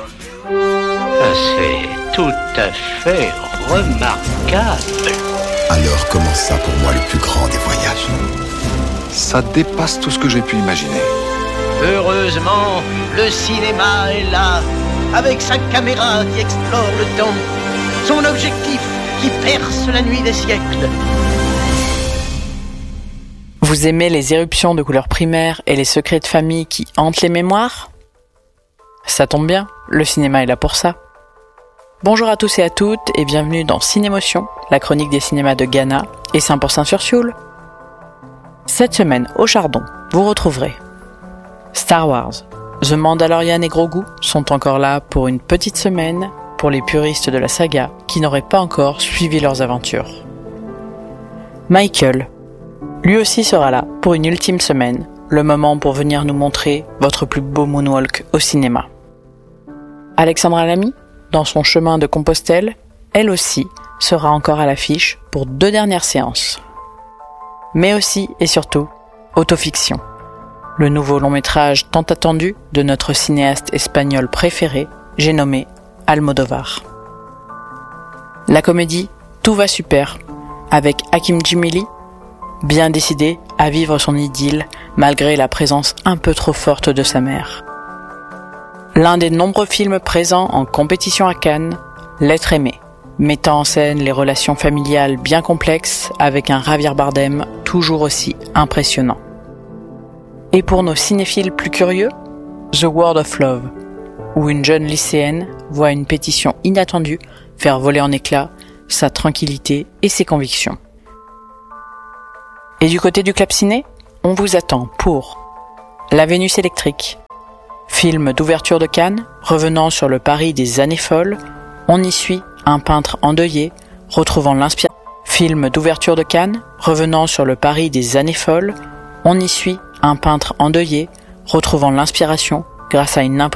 C'est tout à fait remarquable. Alors commença pour moi le plus grand des voyages. Ça dépasse tout ce que j'ai pu imaginer. Heureusement, le cinéma est là, avec sa caméra qui explore le temps, son objectif qui perce la nuit des siècles. Vous aimez les éruptions de couleurs primaires et les secrets de famille qui hantent les mémoires ? Ça tombe bien, le cinéma est là pour ça. Bonjour à tous et à toutes et bienvenue dans Cinémotion, la chronique des cinémas de Ghana et 100% sur Sioule. Cette semaine, au Chardon, vous retrouverez Star Wars, The Mandalorian et Grogu sont encore là pour une petite semaine pour les puristes de la saga qui n'auraient pas encore suivi leurs aventures. Michael, lui aussi sera là pour une ultime semaine, le moment pour venir nous montrer votre plus beau moonwalk au cinéma. Alexandra Lamy, dans son chemin de Compostelle, elle aussi sera encore à l'affiche pour 2 dernières séances. Mais aussi et surtout, Autofiction, le nouveau long-métrage tant attendu de notre cinéaste espagnol préféré, j'ai nommé Almodovar. La comédie Tout va super, avec Hakim Djimili, bien décidé à vivre son idylle malgré la présence un peu trop forte de sa mère. L'un des nombreux films présents en compétition à Cannes, L'être aimé, mettant en scène les relations familiales bien complexes avec un Javier Bardem toujours aussi impressionnant. Et pour nos cinéphiles plus curieux, The World of Love, où une jeune lycéenne voit une pétition inattendue faire voler en éclats sa tranquillité et ses convictions. Et du côté du club ciné, on vous attend pour La Vénus électrique, film d'ouverture de Cannes, revenant sur le Paris des années folles, on y suit un peintre endeuillé, retrouvant l'inspiration. Film d'ouverture de Cannes, revenant sur le Paris des années folles, on y suit un peintre endeuillé, retrouvant l'inspiration grâce à une